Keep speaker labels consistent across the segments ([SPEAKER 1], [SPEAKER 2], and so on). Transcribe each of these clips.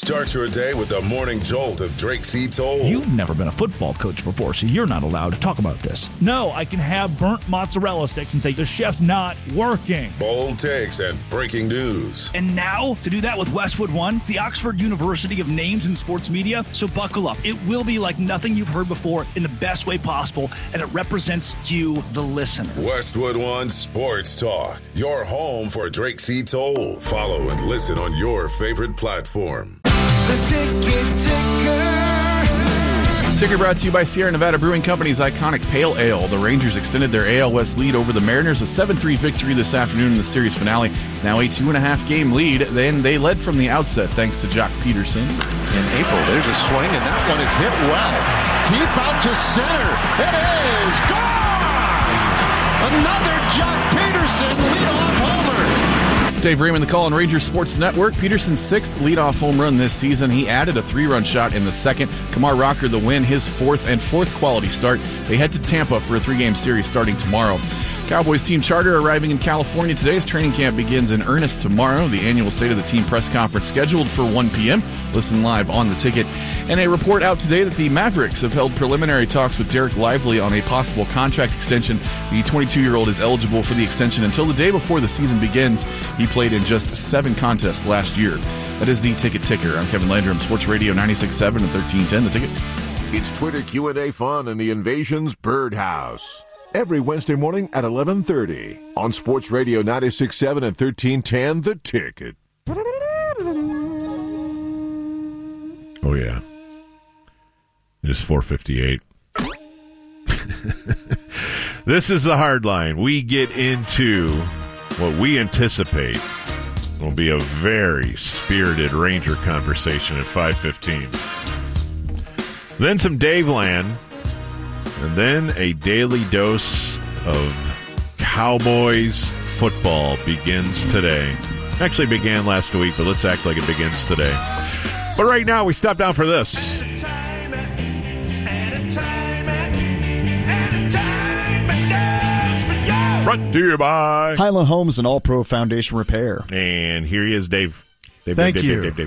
[SPEAKER 1] Start your day with the morning jolt of Drake C. Toll.
[SPEAKER 2] You've never been a football coach before, so you're not allowed to talk about this. No, I can have burnt mozzarella sticks and say the chef's not working.
[SPEAKER 1] Bold takes and breaking news.
[SPEAKER 2] And now, to do that with Westwood One, the Oxford University of names in sports media. So buckle up. It will be like nothing you've heard before in the best way possible, and it represents you, the listener.
[SPEAKER 1] Westwood One Sports Talk, your home for Drake C. Toll. Follow and listen on your favorite platform.
[SPEAKER 3] The Ticket Ticker.
[SPEAKER 4] Ticker brought to you by Sierra Nevada Brewing Company's iconic Pale Ale. The Rangers extended their AL West lead over the Mariners, a 7-3 victory this afternoon in the series finale. It's now a 2.5-game lead. Then they led from the outset thanks to Jock Peterson.
[SPEAKER 5] In April, there's a swing, and that one is hit well. Deep out to center. It is gone! Another Jock Peterson leadoff homer.
[SPEAKER 4] Dave Raymond, the call on Rangers Sports Network. Peterson's 6th leadoff home run this season. He added a 3-run shot in the second. Kumar Rocker the win, his 4th quality start. They head to Tampa for a 3-game series starting tomorrow. Cowboys team charter arriving in California today as training camp begins in earnest tomorrow. The annual State of the Team press conference scheduled for 1 p.m. Listen live on the Ticket. And a report out today that the Mavericks have held preliminary talks with Derek Lively on a possible contract extension. The 22-year-old is eligible for the extension until the day before the season begins. He played in just 7 contests last year. That is the Ticket Ticker. I'm Kevin Landrum, Sports Radio 96.7 and 1310, The Ticket.
[SPEAKER 6] It's Twitter Q&A fun in the Invasion's Birdhouse. Every Wednesday morning at 11:30 on Sports Radio 96.7 and 1310, The Ticket.
[SPEAKER 7] Oh, yeah. It is 4:58. This is the hard line. We get into what we anticipate will be a very spirited Ranger conversation at 5:15. Then some Dave Land, and then a daily dose of Cowboys football begins today. Actually began last week, but let's act like it begins today. But right now, we stop down for this. Brought to you by
[SPEAKER 8] Highland Homes and All Pro Foundation Repair.
[SPEAKER 7] And here he is, Dave.
[SPEAKER 9] Thank you.
[SPEAKER 7] Dave.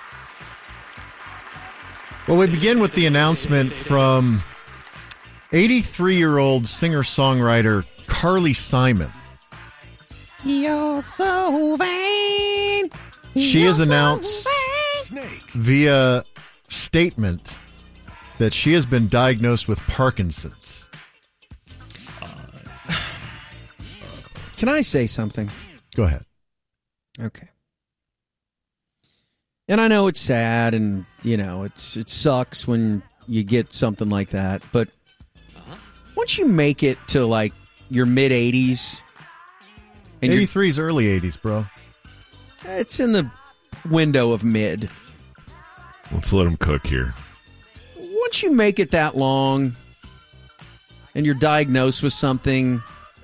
[SPEAKER 9] Well, we begin with the announcement from 83-year-old singer-songwriter Carly Simon.
[SPEAKER 10] You're so vain.
[SPEAKER 9] She has announced via statement that she has been diagnosed with Parkinson's.
[SPEAKER 10] Can I say something?
[SPEAKER 9] Go ahead.
[SPEAKER 10] Okay. And I know it's sad, and it sucks when you get something like that. But once you make it to like your mid 80s, and
[SPEAKER 9] 83 is early 80s, bro.
[SPEAKER 10] It's in the window of mid.
[SPEAKER 7] Let's let him cook here.
[SPEAKER 10] Once you make it that long, and you're diagnosed with something,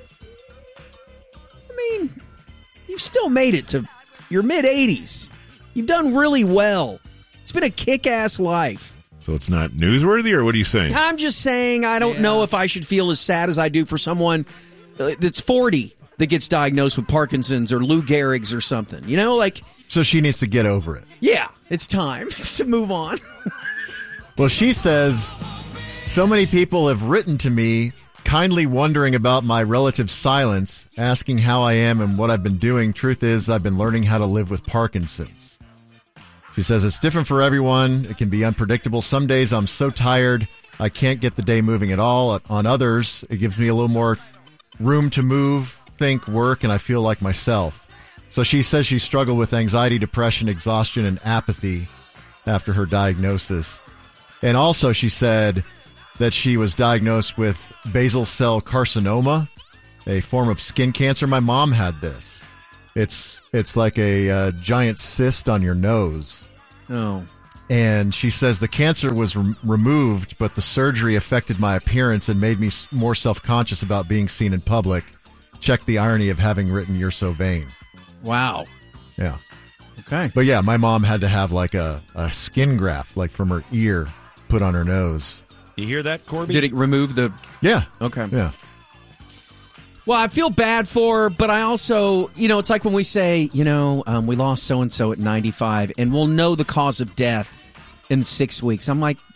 [SPEAKER 10] you've still made it to your mid-80s. You've done really well. It's been a kick-ass life.
[SPEAKER 7] So it's not newsworthy, or what are you saying?
[SPEAKER 10] I'm just saying I don't know if I should feel as sad as I do for someone that's 40 that gets diagnosed with Parkinson's or Lou Gehrig's or something.
[SPEAKER 9] So she needs to get over it.
[SPEAKER 10] Yeah, it's time to move on.
[SPEAKER 9] Well, she says, so many people have written to me kindly wondering about my relative silence, asking how I am and what I've been doing. Truth is, I've been learning how to live with Parkinson's. She says it's different for everyone. It can be unpredictable. Some days I'm so tired, I can't get the day moving at all. On others, it gives me a little more room to move, think, work, and I feel like myself. So she says she struggled with anxiety, depression, exhaustion, and apathy after her diagnosis. And also she said that she was diagnosed with basal cell carcinoma, a form of skin cancer. My mom had this. It's like a giant cyst on your nose.
[SPEAKER 10] Oh.
[SPEAKER 9] And she says the cancer was removed, but the surgery affected my appearance and made me more self-conscious about being seen in public. Check the irony of having written "You're so vain."
[SPEAKER 10] Wow.
[SPEAKER 9] Yeah.
[SPEAKER 10] Okay.
[SPEAKER 9] But yeah, my mom had to have like a skin graft, like from her ear, put on her nose.
[SPEAKER 11] You hear that, Corby?
[SPEAKER 10] Did it remove the...
[SPEAKER 9] Yeah.
[SPEAKER 10] Okay.
[SPEAKER 9] Yeah.
[SPEAKER 10] Well, I feel bad for her, but I also, it's like when we say, we lost so-and-so at 95, and we'll know the cause of death in 6 weeks. I'm like,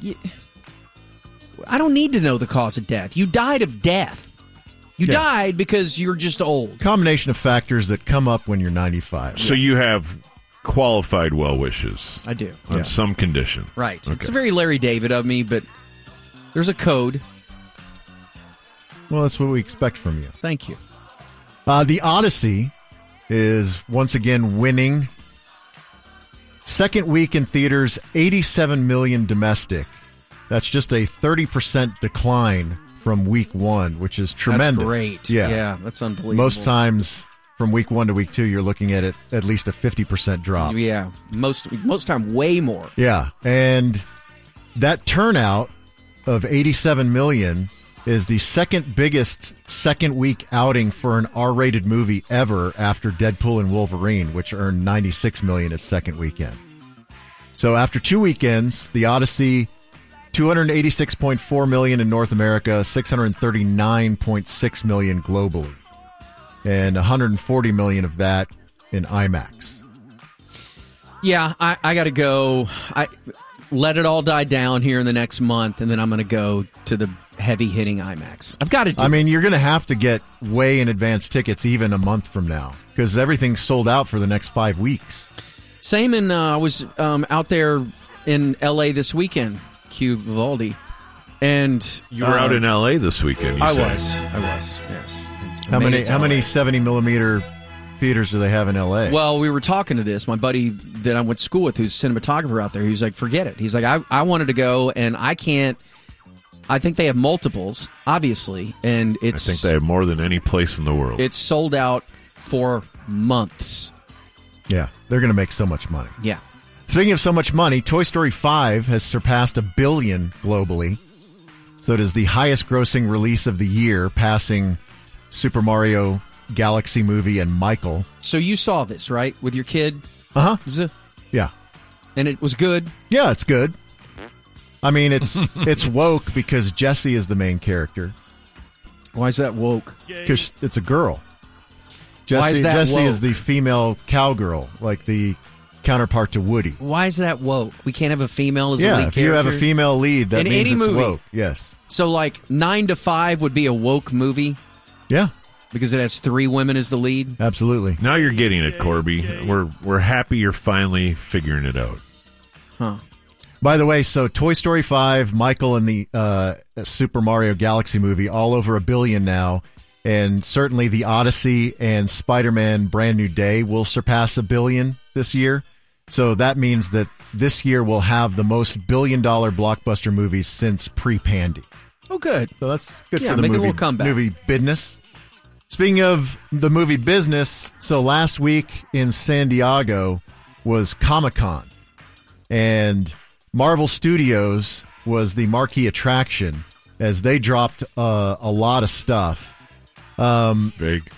[SPEAKER 10] I don't need to know the cause of death. You died of death. You died because you're just old.
[SPEAKER 9] Combination of factors that come up when you're 95.
[SPEAKER 7] So you have qualified well wishes.
[SPEAKER 10] I do.
[SPEAKER 7] On some condition.
[SPEAKER 10] Right.
[SPEAKER 7] Okay.
[SPEAKER 10] It's a very Larry David of me, but there's a code.
[SPEAKER 9] Well, that's what we expect from you.
[SPEAKER 10] Thank you.
[SPEAKER 9] The Odyssey is once again winning. Second week in theaters, 87 million domestic. That's just a 30% decline from week one, which is tremendous.
[SPEAKER 10] That's great.
[SPEAKER 9] Yeah,
[SPEAKER 10] that's unbelievable.
[SPEAKER 9] Most times from week one to week two, you're looking at at least a 50% drop.
[SPEAKER 10] Yeah, most time way more.
[SPEAKER 9] Yeah, and that turnout of 87 million is the second biggest second week outing for an R-rated movie ever after Deadpool and Wolverine, which earned 96 million its second weekend. So after 2 weekends, The Odyssey, 286.4 million in North America, 639.6 million globally, and 140 million of that in IMAX.
[SPEAKER 10] Yeah, I got to go. I let it all die down here in the next month, and then I'm going to go to the heavy-hitting IMAX. I've got to do
[SPEAKER 9] you're going to have to get way in advance tickets even a month from now because everything's sold out for the next 5 weeks.
[SPEAKER 10] Same in, I was out there in L.A. this weekend, Q Vivaldi, and...
[SPEAKER 7] You were out in L.A. this weekend,
[SPEAKER 10] I was, yes.
[SPEAKER 9] How many 70 millimeter theaters do they have in L.A.?
[SPEAKER 10] Well, we were talking to this. My buddy that I went to school with, who's a cinematographer out there, he was like, forget it. He's like, I wanted to go, and I can't... I think they have multiples, obviously, and it's...
[SPEAKER 7] I think they have more than any place in the world.
[SPEAKER 10] It's sold out for months.
[SPEAKER 9] Yeah, they're going to make so much money.
[SPEAKER 10] Yeah.
[SPEAKER 9] Speaking of so much money, Toy Story 5 has surpassed $1 billion globally. So it is the highest grossing release of the year, passing Super Mario Galaxy Movie and Michael.
[SPEAKER 10] So you saw this, right, with your kid?
[SPEAKER 9] Uh-huh. Yeah.
[SPEAKER 10] And it was good?
[SPEAKER 9] Yeah, it's good. I mean, it's woke because Jessie is the main character.
[SPEAKER 10] Why is that woke?
[SPEAKER 9] Because it's a girl.
[SPEAKER 10] Why is that
[SPEAKER 9] Jessie
[SPEAKER 10] woke?
[SPEAKER 9] is the female cowgirl, like the counterpart to Woody.
[SPEAKER 10] Why is that woke? We can't have a female as a lead character?
[SPEAKER 9] Yeah, if you have a female lead, that
[SPEAKER 10] in
[SPEAKER 9] means
[SPEAKER 10] any
[SPEAKER 9] it's
[SPEAKER 10] movie.
[SPEAKER 9] woke. Yes.
[SPEAKER 10] So, like, 9 to 5 would be a woke movie?
[SPEAKER 9] Yeah.
[SPEAKER 10] Because it has 3 women as the lead?
[SPEAKER 9] Absolutely.
[SPEAKER 7] Now you're getting it, Corby. We're happy you're finally figuring it out.
[SPEAKER 10] Huh.
[SPEAKER 9] By the way, so Toy Story 5, Michael, and the Super Mario Galaxy Movie, all over $1 billion now. And certainly The Odyssey and Spider-Man Brand New Day will surpass $1 billion this year. So that means that this year we'll have the most billion-dollar blockbuster movies since pre-Pandy.
[SPEAKER 10] Oh, good.
[SPEAKER 9] So that's good
[SPEAKER 10] Yeah,
[SPEAKER 9] for the
[SPEAKER 10] make a
[SPEAKER 9] movie,
[SPEAKER 10] little comeback.
[SPEAKER 9] movie business. Speaking of the movie business, so last week in San Diego was Comic-Con. And Marvel Studios was the marquee attraction as they dropped a lot of stuff.
[SPEAKER 7] Big.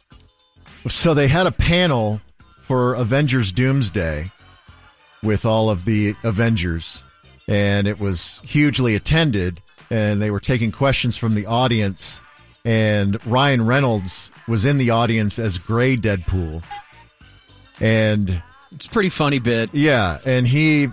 [SPEAKER 9] So they had a panel for Avengers Doomsday with all of the Avengers, and it was hugely attended, and they were taking questions from the audience, and Ryan Reynolds was in the audience as Gray Deadpool. And
[SPEAKER 10] it's a pretty funny bit.
[SPEAKER 9] Yeah, and he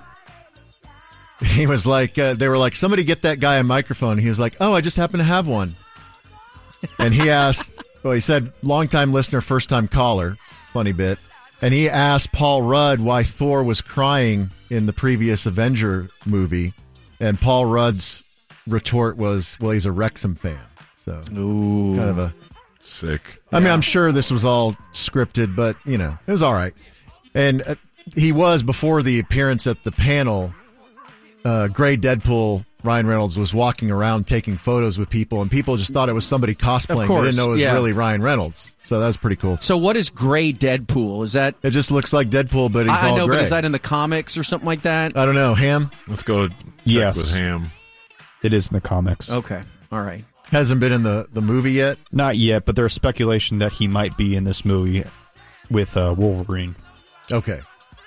[SPEAKER 9] was like, they were like, somebody get that guy a microphone. He was like, oh, I just happen to have one. And he asked, well, he said, long-time listener, first-time caller, funny bit. And he asked Paul Rudd why Thor was crying in the previous Avenger movie. And Paul Rudd's retort was, well, he's a Wrexham fan. So
[SPEAKER 10] Ooh.
[SPEAKER 9] Kind of a...
[SPEAKER 7] Sick.
[SPEAKER 9] I mean, I'm sure this was all scripted, but, it was all right. And he was, before the appearance at the panel, Gray Deadpool, Ryan Reynolds was walking around taking photos with people, and people just thought it was somebody cosplaying. They didn't know it was really Ryan Reynolds. So that was pretty cool.
[SPEAKER 10] So what is Gray Deadpool? Is that...
[SPEAKER 9] It just looks like Deadpool, but he's all
[SPEAKER 10] I know,
[SPEAKER 9] gray.
[SPEAKER 10] but is that in the comics or something like that?
[SPEAKER 9] I don't know. Ham?
[SPEAKER 7] Let's go check with Ham.
[SPEAKER 8] It is in the comics.
[SPEAKER 10] Okay. All right.
[SPEAKER 9] Hasn't been in the movie yet?
[SPEAKER 8] Not yet, but there's speculation that he might be in this movie with Wolverine.
[SPEAKER 9] Okay.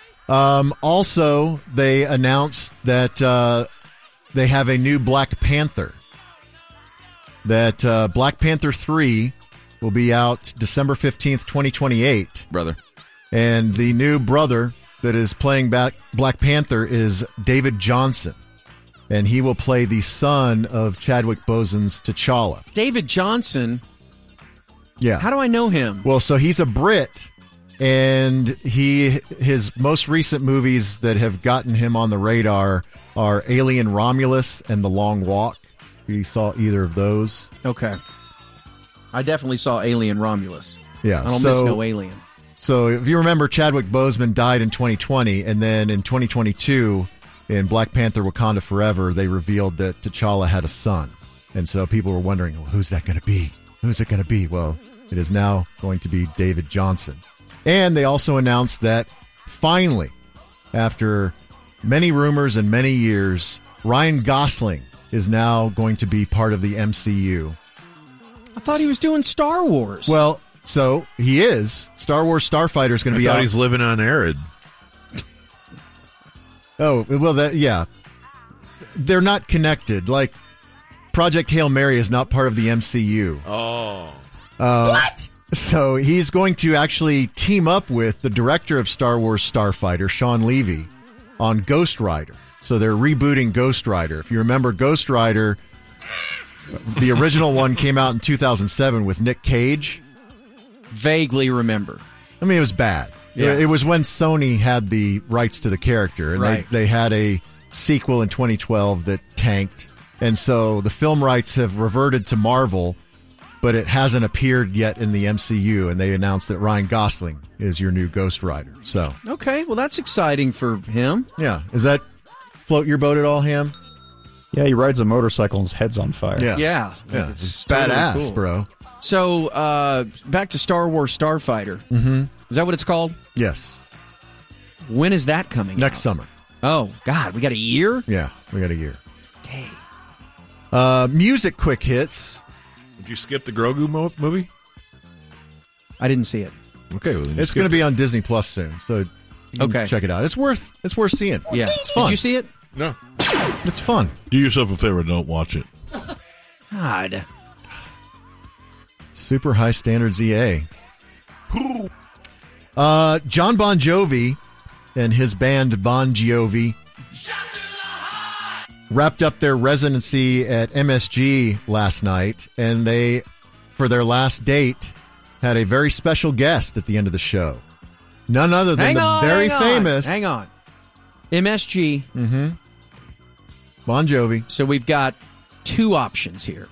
[SPEAKER 9] Also, they announced that they have a new Black Panther. That Black Panther 3 will be out December 15th, 2028.
[SPEAKER 4] Brother.
[SPEAKER 9] And the new brother that is playing Black Panther is David Johnson. And he will play the son of Chadwick Boseman's T'Challa.
[SPEAKER 10] David Johnson?
[SPEAKER 9] Yeah.
[SPEAKER 10] How do I know him?
[SPEAKER 9] Well, so he's a Brit, and his most recent movies that have gotten him on the radar are Alien Romulus and The Long Walk. You saw either of those?
[SPEAKER 10] Okay. I definitely saw Alien Romulus.
[SPEAKER 9] Yeah.
[SPEAKER 10] I don't miss no Alien.
[SPEAKER 9] So if you remember, Chadwick Boseman died in 2020, and then in 2022, in Black Panther Wakanda Forever, they revealed that T'Challa had a son. And so people were wondering, well, who's that going to be? Who's it going to be? Well, it is now going to be David Johnson. And they also announced that finally, after many rumors and many years, Ryan Gosling is now going to be part of the MCU.
[SPEAKER 10] I thought he was doing Star Wars.
[SPEAKER 9] Well, so he is. Star Wars Starfighter is going to be out.
[SPEAKER 7] He's living on Arid.
[SPEAKER 9] Oh, well, yeah. They're not connected. Like, Project Hail Mary is not part of the MCU.
[SPEAKER 7] Oh.
[SPEAKER 9] What? So he's going to actually team up with the director of Star Wars Starfighter, Sean Levy, on Ghost Rider. So they're rebooting Ghost Rider. If you remember Ghost Rider, the original one came out in 2007 with Nick Cage.
[SPEAKER 10] Vaguely remember.
[SPEAKER 9] I mean, it was bad.
[SPEAKER 10] Yeah.
[SPEAKER 9] It was when Sony had the rights to the character, and
[SPEAKER 10] Right.
[SPEAKER 9] they had a sequel in 2012 that tanked. And so the film rights have reverted to Marvel, but it hasn't appeared yet in the MCU, and they announced that Ryan Gosling is your new Ghost Rider. So,
[SPEAKER 10] Okay, well, that's exciting for him.
[SPEAKER 9] yeah. Does that float your boat at all, Ham?
[SPEAKER 8] Yeah, he rides a motorcycle and his head's on fire.
[SPEAKER 9] Yeah.
[SPEAKER 10] Yeah.
[SPEAKER 9] Yeah,
[SPEAKER 10] It's
[SPEAKER 9] it's
[SPEAKER 10] totally
[SPEAKER 9] badass,
[SPEAKER 10] cool.
[SPEAKER 9] bro.
[SPEAKER 10] So, back to Star Wars Starfighter.
[SPEAKER 9] Mm-hmm.
[SPEAKER 10] Is that what it's called?
[SPEAKER 9] Yes.
[SPEAKER 10] When is that coming
[SPEAKER 9] Next
[SPEAKER 10] out?
[SPEAKER 9] summer.
[SPEAKER 10] Oh, God, we got a year?
[SPEAKER 9] Yeah, we got a year.
[SPEAKER 10] Dang.
[SPEAKER 9] Music quick hits.
[SPEAKER 7] Did you skip the Grogu movie?
[SPEAKER 10] I didn't see it.
[SPEAKER 7] Okay, well, then you
[SPEAKER 9] It's going to
[SPEAKER 7] skipped
[SPEAKER 9] be on Disney Plus soon, so you can
[SPEAKER 10] Okay.
[SPEAKER 9] check it out. It's worth seeing.
[SPEAKER 10] Yeah.
[SPEAKER 9] It's fun.
[SPEAKER 10] Did you see it?
[SPEAKER 7] it. No.
[SPEAKER 9] It's fun.
[SPEAKER 3] Do yourself a favor, don't watch it.
[SPEAKER 10] God.
[SPEAKER 9] Super high standards EA. John Bon Jovi and his band Bon Jovi wrapped up their residency at MSG last night, and they, for their last date, had a very special guest at the end of the show. None other than very famous.
[SPEAKER 10] Hang on. MSG.
[SPEAKER 9] Mm-hmm. Bon Jovi.
[SPEAKER 10] So we've got two options here.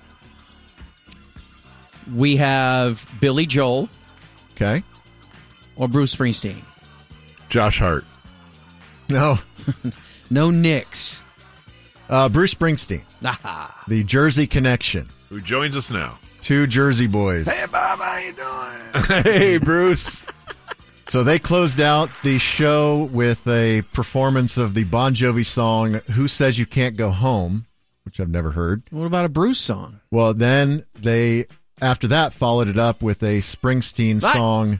[SPEAKER 10] We have Billy Joel
[SPEAKER 9] Okay.
[SPEAKER 10] or Bruce Springsteen.
[SPEAKER 7] Josh Hart.
[SPEAKER 9] No.
[SPEAKER 10] No Knicks.
[SPEAKER 9] Bruce Springsteen.
[SPEAKER 10] Ah.
[SPEAKER 9] The Jersey Connection.
[SPEAKER 7] Who joins us now?
[SPEAKER 9] Two Jersey boys.
[SPEAKER 7] Hey, Bob, how you doing? Hey, Bruce.
[SPEAKER 9] So they closed out the show with a performance of the Bon Jovi song "Who Says You Can't Go Home," which I've never heard.
[SPEAKER 10] What about a Bruce song?
[SPEAKER 9] Well, then they, after that, followed it up with a Springsteen
[SPEAKER 10] What?
[SPEAKER 9] song,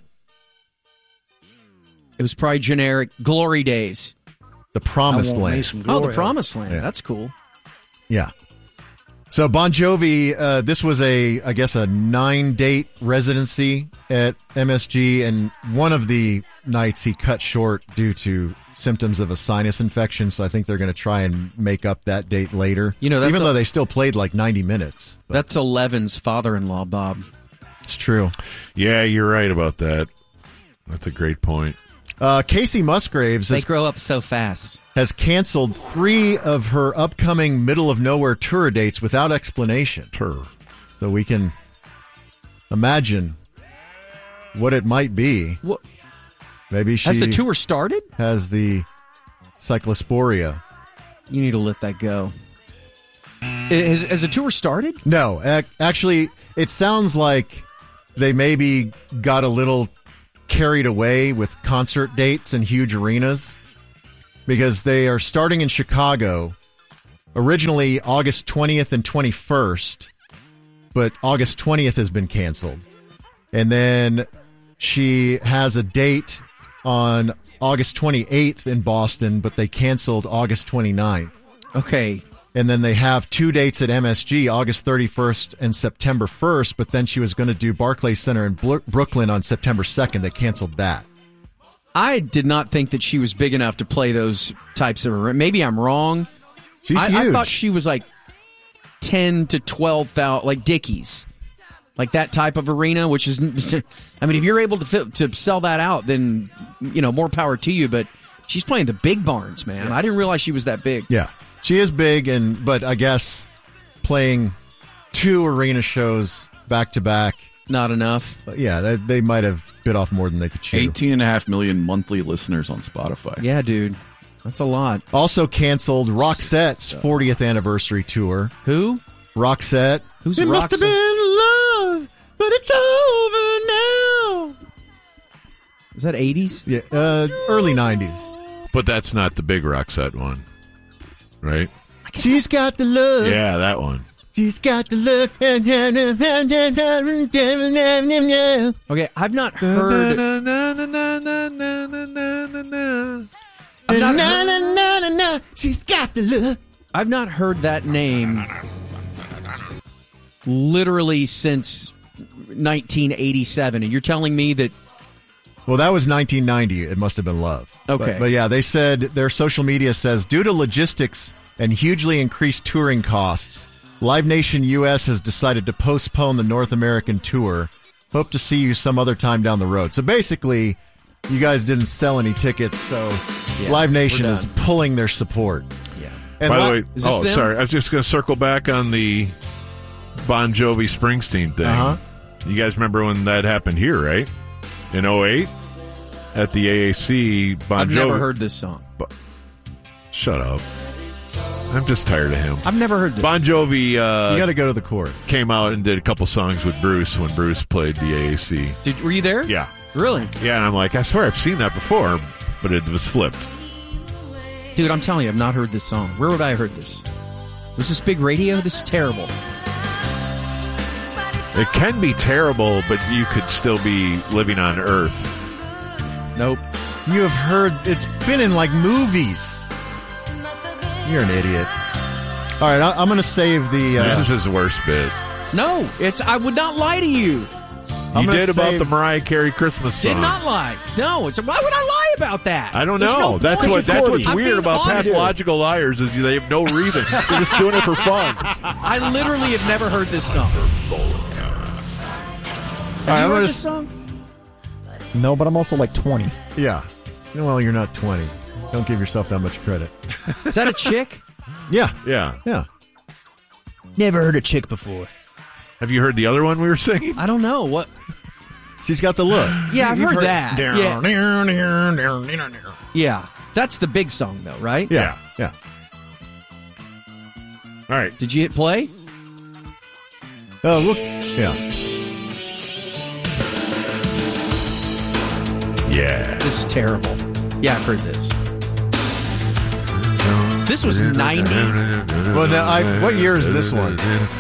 [SPEAKER 10] It was probably generic Glory Days.
[SPEAKER 9] "The Promised Land."
[SPEAKER 10] Oh, The Promised Land.
[SPEAKER 9] Yeah.
[SPEAKER 10] That's cool.
[SPEAKER 9] Yeah. So Bon Jovi, this was I guess a 9-date residency at MSG, and one of the nights he cut short due to symptoms of a sinus infection, so I think they're going to try and make up that date later.
[SPEAKER 10] You know, that's
[SPEAKER 9] even though they still played like 90 minutes. But
[SPEAKER 10] That's Eleven's father-in-law, Bob.
[SPEAKER 9] it's true.
[SPEAKER 7] Yeah, you're right about that. That's a great point.
[SPEAKER 9] Casey Musgraves
[SPEAKER 10] They grow up so fast.
[SPEAKER 9] has canceled 3 of her upcoming Middle of Nowhere tour dates without explanation.
[SPEAKER 7] Sure.
[SPEAKER 9] So we can imagine what it might be.
[SPEAKER 10] What?
[SPEAKER 9] Maybe she
[SPEAKER 10] Has the tour started?
[SPEAKER 9] has the cyclosporia.
[SPEAKER 10] You need to let that go. Has the tour started?
[SPEAKER 9] No, actually, it sounds like they maybe got a little carried away with concert dates and huge arenas, because they are starting in Chicago, originally August 20th and 21st, but August 20th has been canceled. And then she has a date on August 28th in Boston, but they canceled August 29th.
[SPEAKER 10] Okay.
[SPEAKER 9] And then they have 2 dates at MSG, August 31st and September 1st, but then she was going to do Barclays Center in Brooklyn on September 2nd. They canceled that.
[SPEAKER 10] I did not think that she was big enough to play those types of... Maybe I'm wrong.
[SPEAKER 9] She's huge.
[SPEAKER 10] I thought she was like 10 to 12,000, like Dickies. Like that type of arena, which is... I mean, if you're able to sell that out, then, more power to you. But she's playing the big barns, man. I didn't realize she was that big.
[SPEAKER 9] Yeah. She is big, but I guess playing 2 arena shows back-to-back...
[SPEAKER 10] Not enough.
[SPEAKER 9] Yeah, they might have bit off more than they could chew.
[SPEAKER 4] 18.5 million monthly listeners on Spotify.
[SPEAKER 10] Yeah, dude. That's a lot.
[SPEAKER 9] Also canceled Roxette's 40th anniversary tour.
[SPEAKER 10] Who?
[SPEAKER 9] Roxette.
[SPEAKER 10] Who's
[SPEAKER 9] It
[SPEAKER 10] Roxette?
[SPEAKER 9] must have been love, but it's over now.
[SPEAKER 10] Is that 80s?
[SPEAKER 9] Yeah, early 90s.
[SPEAKER 7] But that's not the big Roxette one, right?
[SPEAKER 9] She's got the love.
[SPEAKER 7] Yeah, that one.
[SPEAKER 9] She's got the love.
[SPEAKER 10] Okay, I've not heard...
[SPEAKER 9] She's got the love.
[SPEAKER 10] I've not heard that name literally since 1987, and you're telling me that...
[SPEAKER 9] Well, that was 1990. It must have been love.
[SPEAKER 10] Okay.
[SPEAKER 9] But yeah, they said, their social media says, due to logistics and hugely increased touring costs, Live Nation US has decided to postpone the North American tour. Hope to see you some other time down the road. So basically, you guys didn't sell any tickets, so Live Nation is pulling their support.
[SPEAKER 10] Yeah.
[SPEAKER 9] And
[SPEAKER 7] By the way,
[SPEAKER 10] them?
[SPEAKER 7] sorry, I was just going to circle back on the Bon Jovi Springsteen thing.
[SPEAKER 9] Uh-huh.
[SPEAKER 7] You guys remember when that happened here, right? In 2008 at the AAC, Bon
[SPEAKER 10] I've
[SPEAKER 7] Jovi.
[SPEAKER 10] never heard this song.
[SPEAKER 7] Shut up. I'm just tired of him.
[SPEAKER 10] I've never heard this.
[SPEAKER 7] Bon Jovi
[SPEAKER 9] you got to go to the court.
[SPEAKER 7] came out and did a couple songs with Bruce when Bruce played the AAC.
[SPEAKER 10] Were you there?
[SPEAKER 7] Yeah.
[SPEAKER 10] Really?
[SPEAKER 7] Yeah, and I'm like, I swear I've seen that before, but it was flipped.
[SPEAKER 10] Dude, I'm telling you, I've not heard this song. Where would I have heard this? Was this big radio? This is terrible.
[SPEAKER 7] It can be terrible, but you could still be living on Earth.
[SPEAKER 10] Nope.
[SPEAKER 9] You have heard, it's been in like movies. You're an idiot. All right, I'm going to save the...
[SPEAKER 7] This is his worst bit.
[SPEAKER 10] No, I would not lie to you.
[SPEAKER 9] I'm
[SPEAKER 7] You
[SPEAKER 9] gonna
[SPEAKER 7] did about
[SPEAKER 9] save-
[SPEAKER 7] the Mariah Carey Christmas song.
[SPEAKER 10] Did not lie. No, why would I lie about that?
[SPEAKER 7] I don't
[SPEAKER 10] There's
[SPEAKER 7] know.
[SPEAKER 10] no
[SPEAKER 7] That's
[SPEAKER 10] point.
[SPEAKER 7] what's
[SPEAKER 10] I'm
[SPEAKER 7] weird
[SPEAKER 10] being
[SPEAKER 7] about
[SPEAKER 10] honest.
[SPEAKER 7] pathological liars is they have no reason. They're just doing it for fun.
[SPEAKER 10] I literally have never heard this song. Have
[SPEAKER 9] I'm
[SPEAKER 10] you
[SPEAKER 9] gonna
[SPEAKER 10] heard this
[SPEAKER 9] s-
[SPEAKER 10] song?
[SPEAKER 8] No, but I'm also like 20.
[SPEAKER 9] Yeah. Well, you're not 20. Don't give yourself that much credit.
[SPEAKER 10] Is that a chick?
[SPEAKER 9] Yeah.
[SPEAKER 7] Yeah.
[SPEAKER 9] Yeah.
[SPEAKER 10] Never heard a chick before.
[SPEAKER 7] Have you heard the other one we were singing?
[SPEAKER 10] I don't know. What?
[SPEAKER 9] She's got the look.
[SPEAKER 10] Yeah, I've
[SPEAKER 9] You've
[SPEAKER 10] heard that.
[SPEAKER 9] Yeah.
[SPEAKER 10] Yeah. That's the big song, though, right?
[SPEAKER 9] Yeah. Yeah.
[SPEAKER 7] All right.
[SPEAKER 10] Did you hit play?
[SPEAKER 9] Oh, look. Yeah.
[SPEAKER 7] Yeah.
[SPEAKER 10] This is terrible. Yeah, I've heard this. This was 90.
[SPEAKER 9] Well, now, what year is this one?